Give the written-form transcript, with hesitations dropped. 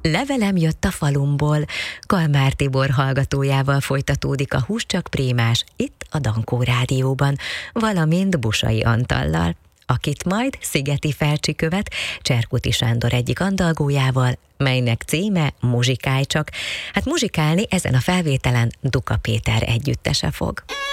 Levelem jött a falumból, Kalmár Tibor hallgatójával folytatódik a Hús csak prémás itt a Dankó Rádióban, valamint Busai Antallal, akit majd Szigeti Felcsi követ Cserkuti Sándor egyik andalgójával, melynek címe Muzsikálj csak. Hát muzsikálni ezen a felvételen Duka Péter együttese fog.